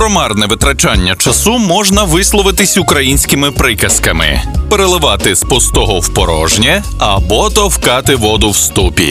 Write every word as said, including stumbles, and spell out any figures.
про марне витрачання часу можна висловитись українськими приказками: переливати з пустого в порожнє або товкати воду в ступі.